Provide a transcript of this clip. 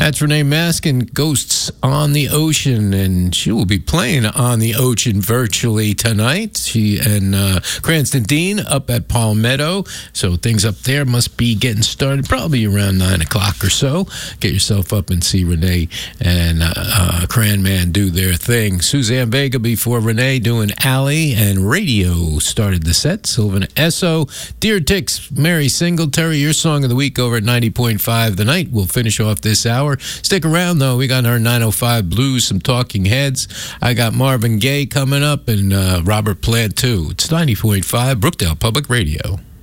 That's Renee Maskin, Ghosts on the Ocean, and she will be playing on the ocean virtually tonight. She and Cranston Dean up at Palmetto, so things up there must be getting started probably around 9 o'clock or so. Get yourself up and see Renee and Cranman do their thing. Suzanne Vega before Renee doing Alley, and Radio started the set. Sylvan Esso, Deer Ticks, Mary Singletary, your song of the week over at 90.5 The Night. We'll finish off this hour. Stick around, though. We got our 905 Blues, some Talking Heads. I got Marvin Gaye coming up and Robert Plant, too. It's 90.5 Brookdale Public Radio.